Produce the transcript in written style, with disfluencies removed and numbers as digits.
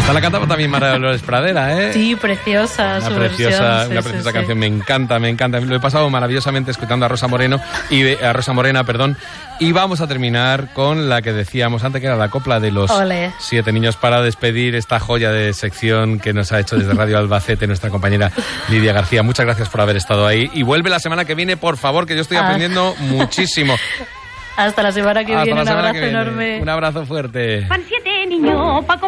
Esta la cantaba también María Dolores Pradera, ¿eh? Sí, preciosa su versión. Una preciosa canción, me encanta. Lo he pasado maravillosamente escuchando a Rosa Morena, y vamos a terminar con la que decíamos antes, que era la copla de los 7 niños, para despedir esta joya de sección que nos ha hecho desde Radio Albacete nuestra compañera Lidia García. Muchas gracias por haber estado ahí, y vuelve la semana que viene, por favor, que yo estoy aprendiendo muchísimo. Hasta la semana que viene, un abrazo enorme. Un abrazo fuerte. Van 7 niños, Paco.